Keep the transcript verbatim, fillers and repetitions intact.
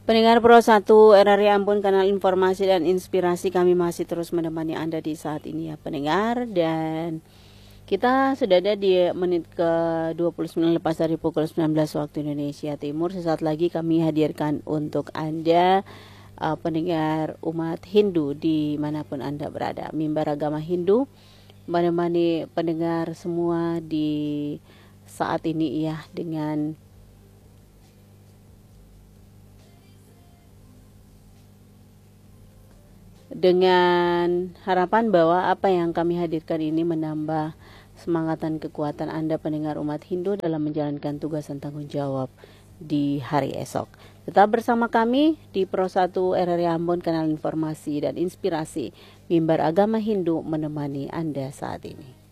Pendengar Pro satu R R I Ambon, kanal informasi dan inspirasi, kami masih terus menemani Anda di saat ini ya pendengar, dan kita sudah ada di menit ke dua puluh sembilan lepas dari pukul sembilan belas waktu Indonesia Timur. Sesaat lagi kami hadirkan untuk Anda uh, pendengar umat Hindu dimanapun Anda berada. Mimbar agama Hindu menemani pendengar semua di saat ini ya, dengan dengan harapan bahwa apa yang kami hadirkan ini menambah semangat dan kekuatan Anda pendengar umat Hindu dalam menjalankan tugas dan tanggung jawab di hari esok. Tetap bersama kami di Pro satu R R I Ambon, kanal informasi dan inspirasi, mimbar agama Hindu menemani Anda saat ini.